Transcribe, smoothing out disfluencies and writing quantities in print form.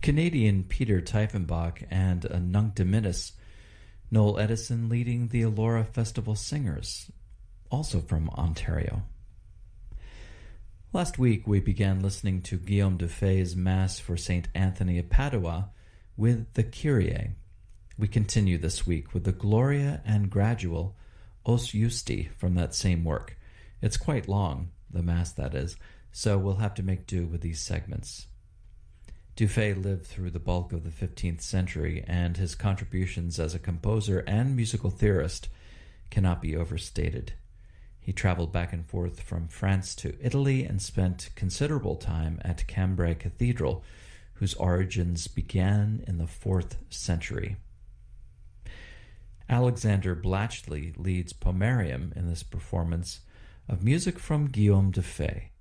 Canadian Peter Tiefenbach and Nunc Dimittis, Noel Edison leading the Elora Festival Singers, also from Ontario. Last week we began listening to Guillaume Dufay's Mass for St. Anthony of Padua with the Kyrie. We continue this week with the Gloria and Gradual Os Justi from that same work. It's quite long, the Mass that is, so we'll have to make do with these segments. Dufay lived through the bulk of the 15th century, and his contributions as a composer and musical theorist cannot be overstated. He traveled back and forth from France to Italy and spent considerable time at Cambrai Cathedral, whose origins began in the 4th century. Alexander Blatchley leads Pomerium in this performance of music from Guillaume Dufay.